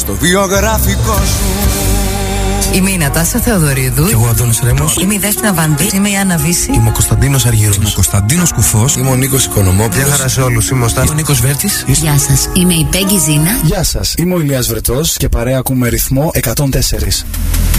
στο βιογραφικό σου. Είμαι η Νατάσα Θεοδωρίδου. Και εγώ Αντώνης Ρέμος. Είμαι η Δέσποινα Βανδύ. Είμαι η Άννα Βύση. Είμαι ο Κωνσταντίνος Αργύρος. Είμαι ο Κωνσταντίνος Κουφός. Είμαι ο Νίκος Οικονομόπουλος. Γεια χαρά σε όλους. Είμαι ο Είμαι ο Νίκος Βέρτης. Γεια σας. Είμαι η Πέγγι Ζήνα. Γεια σας. Είμαι ο Ηλίας Βρετός και παρέα ακούμε ρυθμό 104.